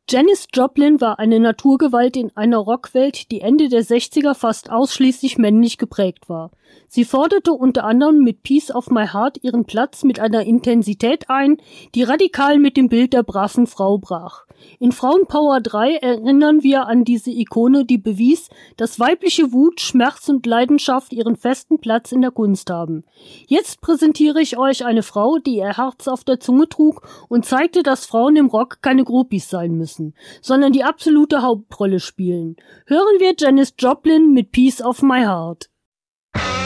Janis Joplin war eine Naturgewalt in einer Rockwelt, die Ende der 60er fast ausschließlich männlich geprägt war. Sie forderte unter anderem mit Piece of My Heart ihren Platz mit einer Intensität ein, die radikal mit dem Bild der braven Frau brach. In Frauenpower 3 erinnern wir an diese Ikone, die bewies, dass weibliche Wut, Schmerz und Leidenschaft ihren festen Platz in der Kunst haben. Jetzt präsentiere ich euch eine Frau, die ihr Herz auf der Zunge trug und zeigte, dass Frauen im Rock keine Groupies sein müssen, sondern die absolute Hauptrolle spielen. Hören wir Janis Joplin mit Piece of My Heart.